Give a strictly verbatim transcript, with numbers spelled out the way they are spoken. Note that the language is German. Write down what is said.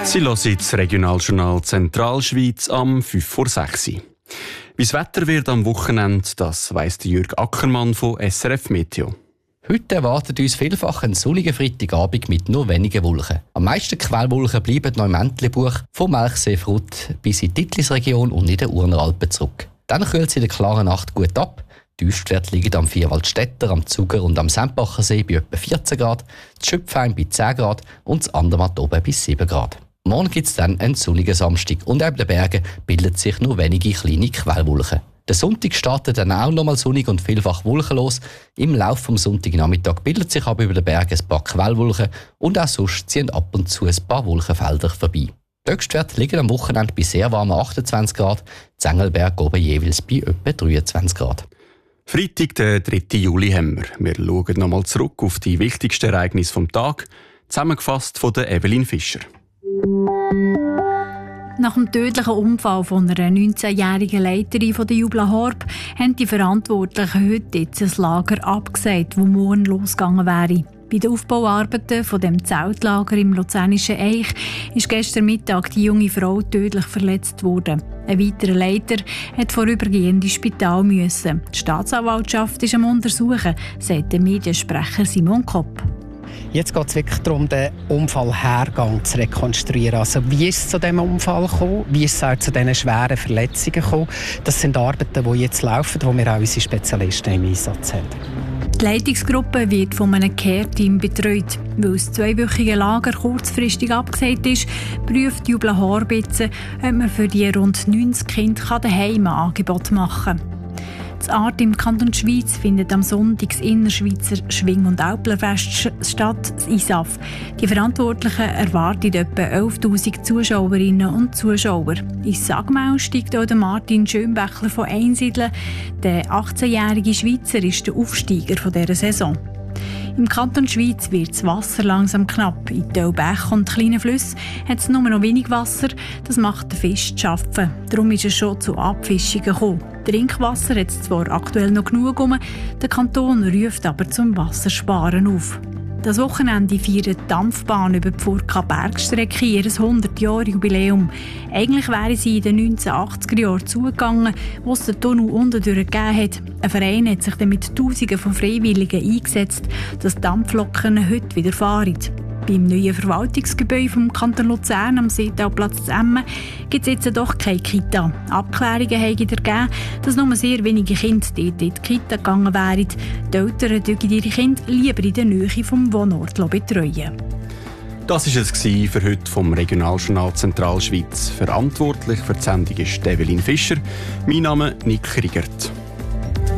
Sie hören das Regionaljournal Zentralschweiz am fünf vor sechs. Wie das Wetter wird am Wochenende, das weiss Jürg Ackermann von S R F Meteo. Heute erwartet uns vielfach ein sonniger Freitagabend mit nur wenigen Wolken. Am meisten Quellwolken bleiben noch im Entlebuch, vom Melchsee-Frut bis in die Titlisregion und in den Urneralpen zurück. Dann kühlt es in der klaren Nacht gut ab. Die Höchstwerte liegen am Vierwaldstätter, am Zuger und am Sempacher See bei etwa vierzehn Grad, das Schöpfheim bei zehn Grad und das Andermatt oben bis sieben Grad. Morgen gibt es dann einen sonnigen Samstag und neben den Bergen bilden sich nur wenige kleine Quellwolken. Der Sonntag startet dann auch nochmal sonnig und vielfach wolkenlos. Im Laufe des Sonntagnachmittags bildet sich aber über den Bergen ein paar Quellwolken und auch sonst ziehen ab und zu ein paar Wolkenfelder vorbei. Die Höchstwerte liegen am Wochenende bei sehr warmen achtundzwanzig Grad, Zengelberg oben jeweils bei etwa dreiundzwanzig Grad. Freitag, den dritten Juli, haben wir. Wir schauen nochmal zurück auf die wichtigsten Ereignisse des Tages, zusammengefasst von der Evelyn Fischer. Nach dem tödlichen Unfall von einer neunzehnjährigen Leiterin von der Jubla Horb haben die Verantwortlichen heute jetzt ein Lager abgesagt, das morgen losgegangen wäre. Bei den Aufbauarbeiten von dem Zeltlager im luzernischen Eich ist gestern Mittag die junge Frau tödlich verletzt worden. Ein weiterer Leiter hat vorübergehend ins Spital müssen. Die Staatsanwaltschaft ist am Untersuchen, sagt der Mediensprecher Simon Kopp. Jetzt geht es wirklich darum, den Unfallhergang zu rekonstruieren. Also, wie ist es zu diesem Unfall gekommen? Wie ist es auch zu diesen schweren Verletzungen gekommen? Das sind Arbeiten, die jetzt laufen, wo wir auch unsere Spezialisten im Einsatz haben. Die Leitungsgruppe wird von einem Care-Team betreut. Weil das zweiwöchige Lager kurzfristig abgesagt ist, prüft die Jubla Horb jetzt, ob man für die rund neunzig Kinder daheim ein Angebot machen kann. Das Art im Kanton Schweiz findet am Sonntag das Innerschweizer Schwing- und Auplerfest statt, das I S A F. Die Verantwortlichen erwarten etwa elftausend Zuschauerinnen und Zuschauer. Ins Sagmaul steigt auch Martin Schönbächler von Einsiedeln. Der achtzehnjährige Schweizer ist der Aufsteiger dieser Saison. Im Kanton Schweiz wird das Wasser langsam knapp. In den Bächen und kleinen Flüssen hat es nur noch wenig Wasser. Das macht den Fisch zu schaffen. Darum ist es schon zu Abfischungen gekommen. Trinkwasser hat es zwar aktuell noch genug um, der Kanton ruft aber zum Wassersparen auf. Das Wochenende feiert die Dampfbahn über die Furka Bergstrecke ihr hundert-Jahre-Jubiläum. Eigentlich wäre sie in den neunzehnhundertachtziger Jahren zugegangen, wo es den Tunnel unten gegeben hat. Ein Verein hat sich dann mit Tausenden von Freiwilligen eingesetzt, dass die Dampfloken heute wieder fahren. Beim neuen Verwaltungsgebäude vom Kanton Luzern am Seetalplatz zu Emmen gibt es jetzt doch keine Kita. Abklärungen haben ergeben, dass nur sehr wenige Kinder dort in die Kita gegangen wären. Die Eltern dürfen ihre Kinder lieber in der Nähe vom Wohnort betreuen. Das war es für heute vom Regionaljournal Zentralschweiz. Verantwortlich für die Sendung ist Evelyn Fischer. Mein Name ist Nick Kriegert.